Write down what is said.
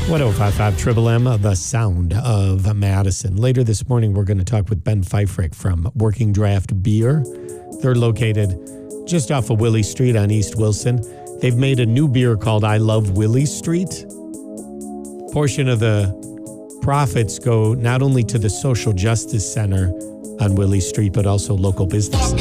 1055 Triple M, the sound of Madison. Later this morning, we're going to talk with Ben Feifrick from Working Draft Beer. They're located just off of Willie Street on East Wilson. They've made a new beer called I Love Willie Street. Portion of the profits go not only to the Social Justice Center on Willie Street, but also local businesses.